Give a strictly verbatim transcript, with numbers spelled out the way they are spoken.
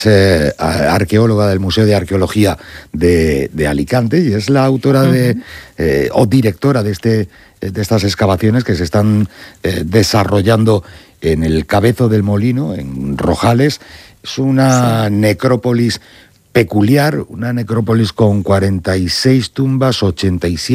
Eh, arqueóloga del Museo de Arqueología de, de Alicante y es la autora de, eh, o directora de, este, de estas excavaciones que se están eh, desarrollando en el Cabezo del Molino, en Rojales. Es una sí. necrópolis peculiar, una necrópolis con cuarenta y seis tumbas, ochenta y siete